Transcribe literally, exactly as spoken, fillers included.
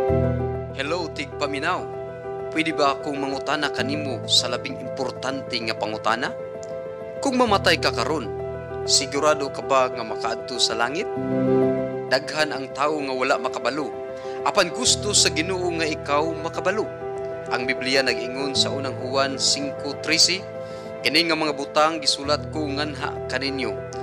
Hello, tig paminaw. Pwede ba akong mangutana kanimo sa labing importante nga pangutana? Kung mamatay ka karon, sigurado ka ba nga makaadto sa langit? Daghan ang tawo nga wala makabalo. Apan gusto sa Ginoo nga ikaw makabalo. Ang Biblia nag-ingon sa unang Juan five thirteen, kini nga mga butang gisulat ko nganha kaninyo